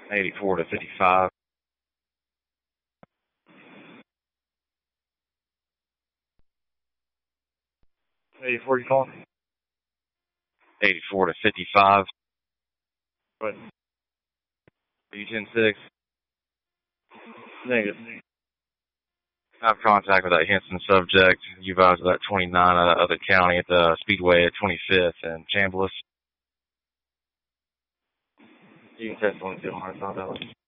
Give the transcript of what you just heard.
84 to 55. 84, you calling? 84 to 55. What? Are you 10-6? Negative. I have contact with that Henson subject. You guys are at 29 out of other county at the Speedway at 25th and Chambliss. You can test $2,200.